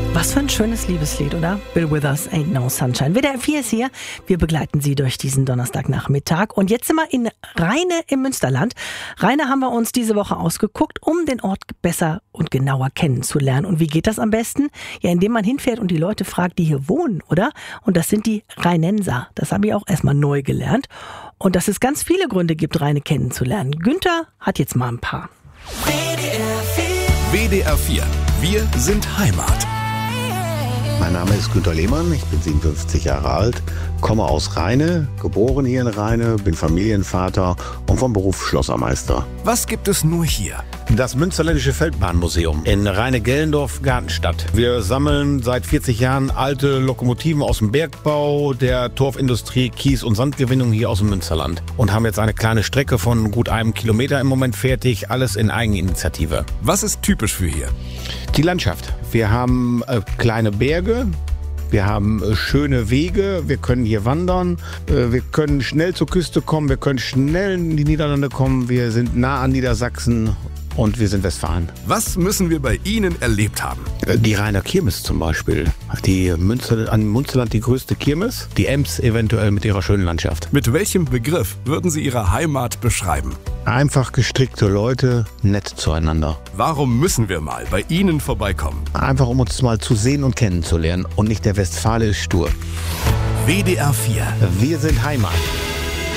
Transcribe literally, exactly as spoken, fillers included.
Was für ein schönes Liebeslied, oder? Bill Withers, Ain't No Sunshine. W D R vier ist hier. Wir begleiten Sie durch diesen Donnerstagnachmittag. Und jetzt sind wir in Rheine im Münsterland. Rheine haben wir uns diese Woche ausgeguckt, um den Ort besser und genauer kennenzulernen. Und wie geht das am besten? Ja, indem man hinfährt und die Leute fragt, die hier wohnen, oder? Und das sind die Rheinenser. Das habe ich auch erstmal neu gelernt. Und dass es ganz viele Gründe gibt, Rheine kennenzulernen. Günther hat jetzt mal ein paar. W D R vier. Wir sind Heimat. Mein Name ist Günter Lehmann, ich bin siebenundfünfzig Jahre alt, komme aus Rheine, geboren hier in Rheine, bin Familienvater und vom Beruf Schlossermeister. Was gibt es nur hier? Das Münsterländische Feldbahnmuseum in Rheine-Gellendorf, Gartenstadt. Wir sammeln seit vierzig Jahren alte Lokomotiven aus dem Bergbau, der Torfindustrie, Kies- und Sandgewinnung hier aus dem Münsterland. Und haben jetzt eine kleine Strecke von gut einem Kilometer im Moment fertig, alles in Eigeninitiative. Was ist typisch für hier? Die Landschaft. Wir haben äh, kleine Berge. Wir haben äh, schöne Wege, wir können hier wandern, äh, wir können schnell zur Küste kommen, wir können schnell in die Niederlande kommen, wir sind nah an Niedersachsen und wir sind Westfalen. Was müssen wir bei Ihnen erlebt haben? Äh, die Rheiner Kirmes zum Beispiel, die Münster, an Münsterland die größte Kirmes, die Ems eventuell mit ihrer schönen Landschaft. Mit welchem Begriff würden Sie Ihre Heimat beschreiben? Einfach gestrickte Leute, nett zueinander. Warum müssen wir mal bei Ihnen vorbeikommen? Einfach um uns mal zu sehen und kennenzulernen und nicht der Westfale ist stur. W D R vier. Wir sind Heimat.